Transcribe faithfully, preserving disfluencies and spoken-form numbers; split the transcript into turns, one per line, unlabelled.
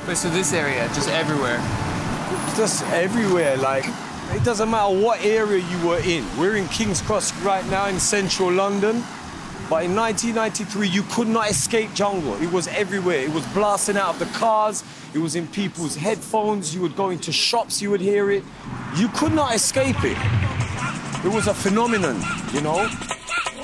Wait, so this area, just everywhere?
Just everywhere, like, it doesn't matter what area you were in. We're in King's Cross right now in central London, but in nineteen ninety-three, you could not escape jungle. It was everywhere. It was blasting out of the cars. It was in people's headphones. You would go into shops, you would hear it. You could not escape it. It was a phenomenon, you know?